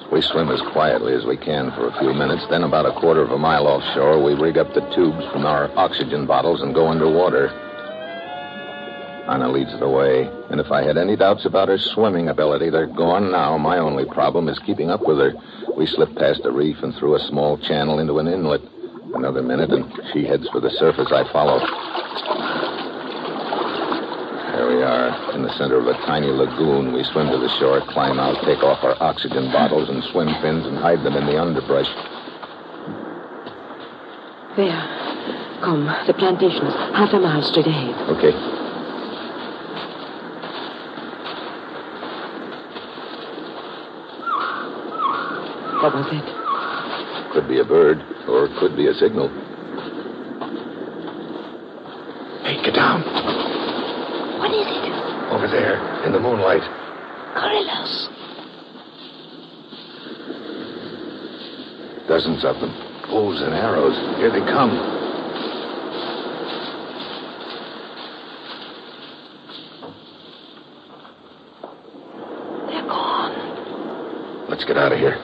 We swim as quietly as we can for a few minutes. Then about a quarter of a mile offshore, we rig up the tubes from our oxygen bottles and go underwater. Anna leads the way. And if I had any doubts about her swimming ability, they're gone now. My only problem is keeping up with her. We slip past a reef and through a small channel into an inlet. Another minute, and she heads for the surface. I follow. There we are, in the center of a tiny lagoon. We swim to the shore, climb out, take off our oxygen bottles and swim fins and hide them in the underbrush. There. Come, the plantation is half a mile straight ahead. Okay. What was it? Could be a bird, or it could be a signal. Hey, get down. What is it? Over there, in the moonlight. Gorillas. Dozens of them. Bows and arrows. Here they come. They're gone. Let's get out of here.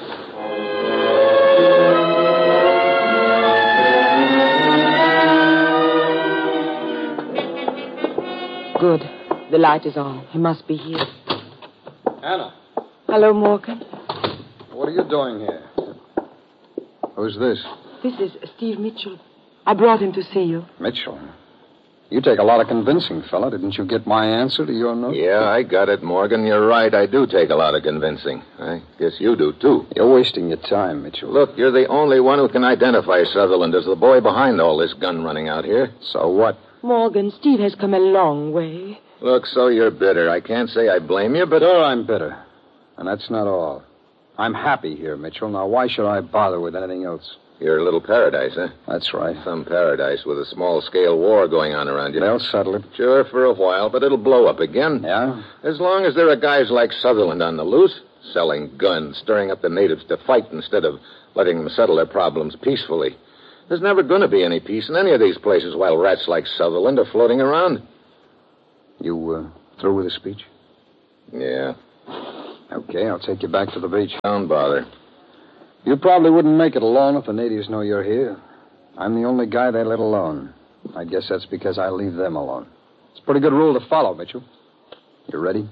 Good. The light is on. He must be here. Anna. Hello, Morgan. What are you doing here? Who's this? This is Steve Mitchell. I brought him to see you. Mitchell. You take a lot of convincing, fella. Didn't you get my answer to your note? Yeah, I got it, Morgan. You're right. I do take a lot of convincing. I guess you do, too. You're wasting your time, Mitchell. Look, you're the only one who can identify Sutherland as the boy behind all this gun running out here. So what? Morgan, Steve has come a long way. Look, so you're bitter. I can't say I blame you, but... Sure, I'm bitter. And that's not all. I'm happy here, Mitchell. Now, why should I bother with anything else? You're a little paradise, huh? That's right. Some paradise with a small-scale war going on around you. They'll settle it. Sure, for a while, but it'll blow up again. Yeah? As long as there are guys like Sutherland on the loose, selling guns, stirring up the natives to fight instead of letting them settle their problems peacefully. There's never going to be any peace in any of these places while rats like Sutherland are floating around. You, through with the speech? Yeah. Okay, I'll take you back to the beach. Don't bother. You probably wouldn't make it alone if the natives know you're here. I'm the only guy they let alone. I guess that's because I leave them alone. It's a pretty good rule to follow, Mitchell. You ready?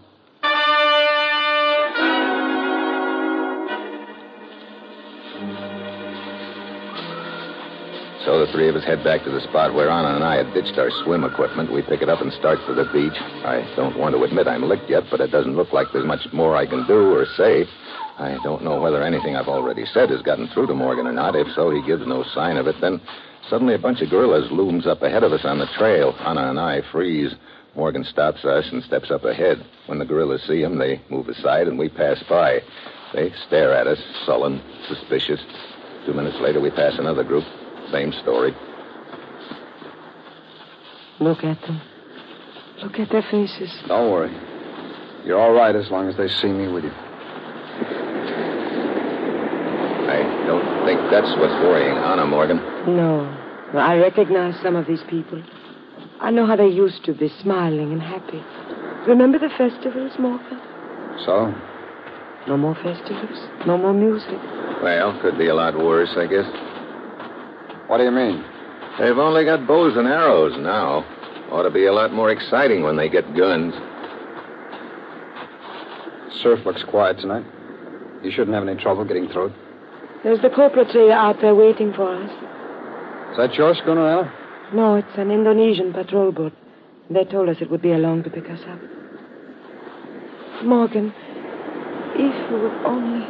So the three of us head back to the spot where Anna and I had ditched our swim equipment. We pick it up and start for the beach. I don't want to admit I'm licked yet, but it doesn't look like there's much more I can do or say. I don't know whether anything I've already said has gotten through to Morgan or not. If so, he gives no sign of it. Then suddenly a bunch of guerrillas looms up ahead of us on the trail. Anna and I freeze. Morgan stops us and steps up ahead. When the guerrillas see him, they move aside and we pass by. They stare at us, sullen, suspicious. 2 minutes later, we pass another group. Same story. Look at them. Look at their faces. Don't worry. You're all right as long as they see me with you. I don't think that's what's worrying Anna, Morgan. No. I recognize some of these people. I know how they used to be, smiling and happy. Remember the festivals, Morgan? So? No more festivals. No more music. Well, could be a lot worse, I guess. What do you mean? They've only got bows and arrows now. Ought to be a lot more exciting when they get guns. Surf looks quiet tonight. You shouldn't have any trouble getting through it. There's the Cobra trailer out there waiting for us. Is that your schooner, Anna? No, it's an Indonesian patrol boat. They told us it would be along to pick us up. Morgan, if you would only...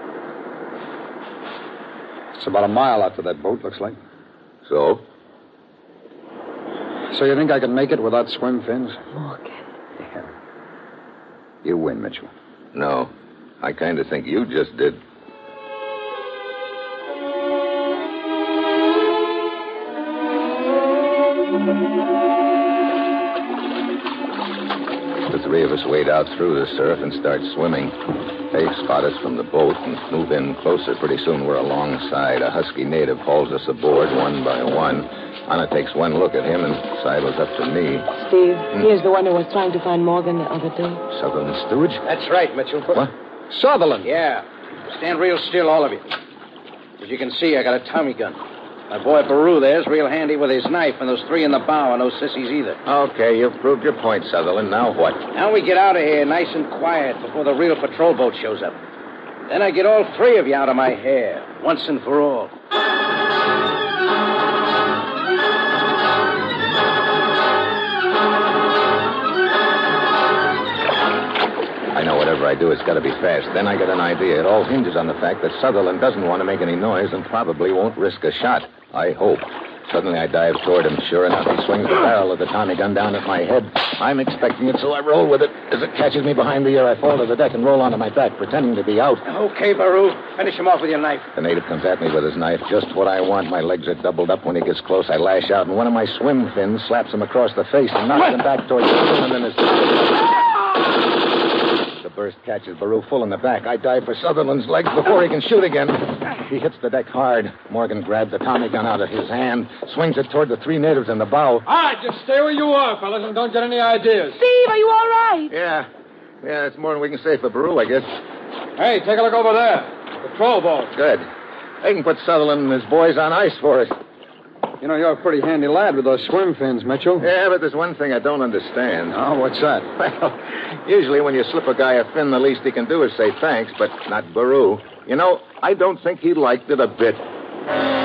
It's about a mile out to that boat, looks like. So? So you think I can make it without swim fins? Morgan. Yeah. You win, Mitchell. No. I kind of think you just did. The three of us wade out through the surf and start swimming. They spot us from the boat and move in closer. Pretty soon we're alongside. A husky native hauls us aboard one by one. Anna takes one look at him and sidles up to me. Steve, here's the one who was trying to find Morgan the other day. Sutherland Stewart? That's right, Mitchell. What? Sutherland? Yeah. Stand real still, all of you. As you can see, I got a Tommy gun. My boy Baru there's real handy with his knife, and those three in the bow are no sissies either. Okay, you've proved your point, Sutherland. Now what? Now we get out of here nice and quiet before the real patrol boat shows up. Then I get all three of you out of my hair, once and for all. I know whatever I do, it's got to be fast. Then I get an idea. It all hinges on the fact that Sutherland doesn't want to make any noise and probably won't risk a shot. I hope. Suddenly I dive toward him. Sure enough, he swings the barrel of the Tommy gun down at my head. I'm expecting it, so I roll with it. As it catches me behind the ear, I fall to the deck and roll onto my back, pretending to be out. Okay, Baru. Finish him off with your knife. The native comes at me with his knife. Just what I want. My legs are doubled up. When he gets close, I lash out, and one of my swim fins slaps him across the face and knocks him back towards Sutherland and his... The burst catches Baru full in the back. I dive for Sutherland's legs before he can shoot again. He hits the deck hard. Morgan grabs the Tommy gun out of his hand, swings it toward the three natives in the bow. All right, just stay where you are, fellas, and don't get any ideas. Steve, are you all right? Yeah, it's more than we can say for Baru, I guess. Hey, take a look over there. Patrol boat. Good. They can put Sutherland and his boys on ice for us. You know, you're a pretty handy lad with those swim fins, Mitchell. Yeah, but there's one thing I don't understand. Oh, what's that? Well, usually when you slip a guy a fin, the least he can do is say thanks, but not Baru. You know, I don't think he liked it a bit.